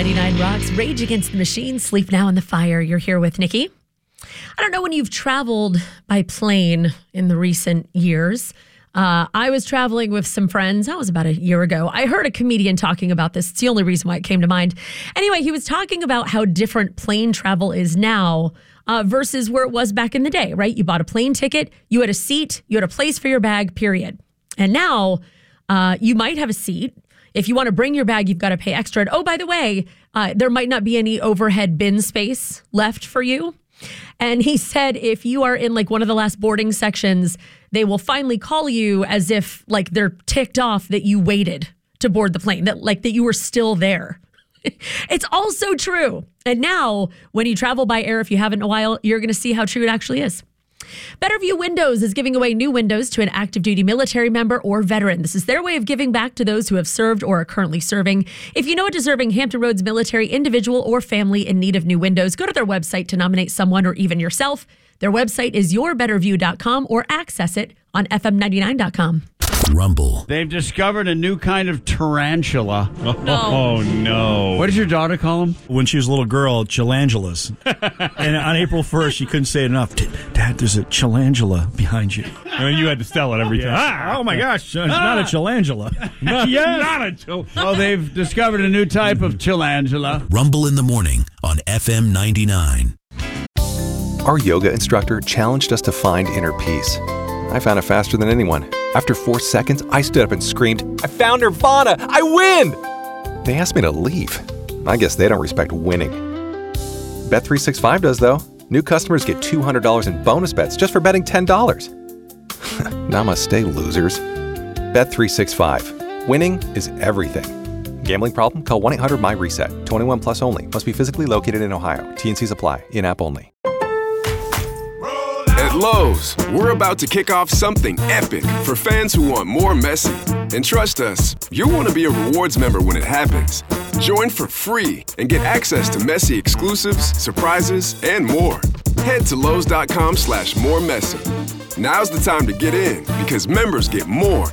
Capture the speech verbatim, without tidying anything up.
ninety-nine Rocks, Rage Against the Machine, Sleep Now in the Fire. You're here with Nikki. I don't know when you've traveled by plane in the recent years. Uh, I was traveling with some friends. That was about a year ago. I heard a comedian talking about this. It's the only reason why it came to mind. Anyway, he was talking about how different plane travel is now uh, versus where it was back in the day, right? You bought a plane ticket, you had a seat, you had a place for your bag, period. And now uh, you might have a seat. If you want to bring your bag, you've got to pay extra. And oh, by the way, uh, there might not be any overhead bin space left for you. And he said if you are in like one of the last boarding sections, they will finally call you as if like they're ticked off that you waited to board the plane, that like that you were still there. It's also true. And now when you travel by air, if you haven't in a while, you're going to see how true it actually is. Betterview Windows is giving away new windows to an active duty military member or veteran. This is their way of giving back to those who have served or are currently serving. If you know a deserving Hampton Roads military individual or family in need of new windows, go to their website to nominate someone or even yourself. Their website is your better view dot com or access it on F M ninety-nine dot com. Rumble. They've discovered a new kind of tarantula. Oh, No. oh, no. What does your daughter call them? When she was a little girl, chilangelas. And on April first, she couldn't say it enough. Dad, there's a chilangela behind you. I mean, you had to sell it every time. Ah, oh, my gosh. It's not a chilangela. Yes. Not a chil- Well, they've discovered a new type of chilangela. Rumble in the morning on F M ninety-nine. Our yoga instructor challenged us to find inner peace. I found it faster than anyone. After four seconds, I stood up and screamed, "I found Nirvana! I win!" They asked me to leave. I guess they don't respect winning. Bet three sixty-five does, though. New customers get two hundred dollars in bonus bets just for betting ten dollars. Namaste, losers. Bet three sixty-five. Winning is everything. Gambling problem? Call one eight hundred M Y reset. twenty-one plus only. Must be physically located in Ohio. T and Cs apply. In-app only. At Lowe's, we're about to kick off something epic for fans who want more Messi. And trust us, you'll want to be a rewards member when it happens. Join for free and get access to Messi exclusives, surprises, and more. Head to Lowe's dot com slash more Messi. Now's the time to get in because members get more